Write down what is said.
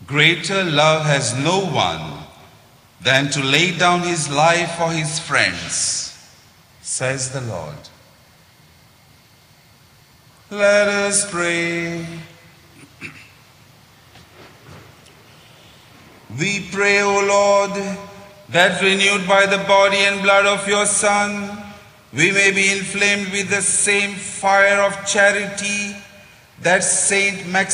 Greater love has no one than to lay down his life for his friends, says the Lord. Let us pray. We pray, O Lord, that renewed by the body and blood of your Son, we may be inflamed with the same fire of charity that Saint Maximus